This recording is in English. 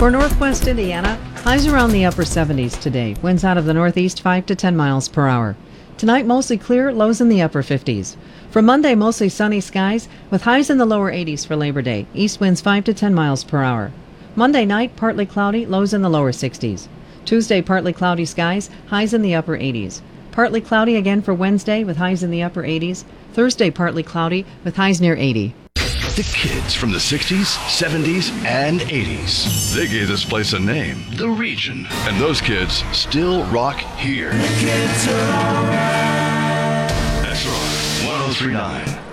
For northwest Indiana, highs around the upper 70s today. Winds out of the northeast 5 to 10 miles per hour. Tonight, mostly clear, lows in the upper 50s. For Monday, mostly sunny skies with highs in the lower 80s for Labor Day. East winds 5 to 10 miles per hour. Monday night, partly cloudy, lows in the lower 60s. Tuesday, partly cloudy skies, highs in the upper 80s. Partly cloudy again for Wednesday with highs in the upper 80s. Thursday, partly cloudy with highs near 80. The kids from the 60s, 70s, and 80s. They gave this place a name, The Region. And those kids still rock here. The kids are all right. That's right, 1039.